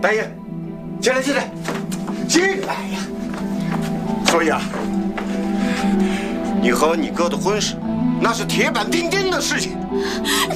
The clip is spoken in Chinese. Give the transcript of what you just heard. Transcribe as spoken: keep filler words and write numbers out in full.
大爷，进来进来，进来呀！所以啊，你和你哥的婚事，那是铁板钉钉的事情。